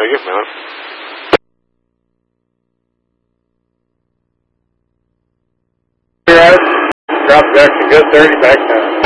So you're moving. Drop direction, good 30, back time.